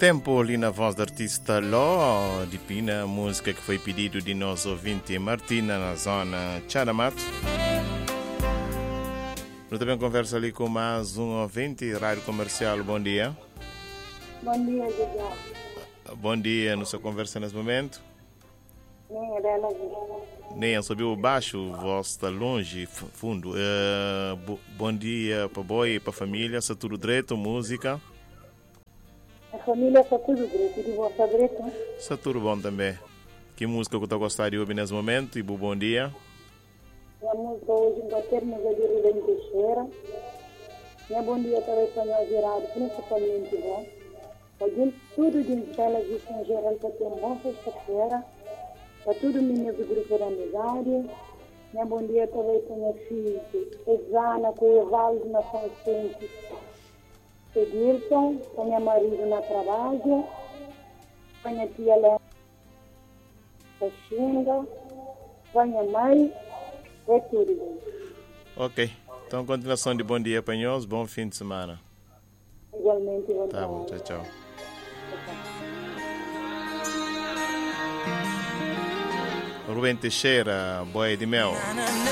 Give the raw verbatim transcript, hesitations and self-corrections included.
tempo ali na voz da artista Ló de Pina, música que foi pedido de nosso ouvinte Martina na zona Charamat. Eu também converso ali com mais um ouvinte, Rádio Comercial, bom dia. Bom dia, José. Bom dia, nossa conversa nesse momento. Nem dela, Nem subiu baixo, voz está longe, fundo. Uh, bo, bom dia para boi e para a família, está tudo direito, música? A família está tudo direito, e de vossa direito? Está tudo bom também. Que música que eu gostaria de ouvir nesse momento? E bom dia. A música hoje em termos de Rubem Teixeira. E bom dia para o espanhol virado, principalmente bom. Fazendo tudo de telas e em geral para ter uma boa sexta-feira. Para todo mundo do grupo da amizade. E bom dia também para minha filha, Exana, com o Evaldo na São Vicente. Edilson, com meu marido na trabalho. Com minha tia Léa, com a Xinga. Com a minha mãe. É tudo. Ok. Então, continuação de bom dia para nós. Bom fim de semana. Igualmente, bom Tá bom, tchau, tchau. Rubem Teixeira, Boi de Mel.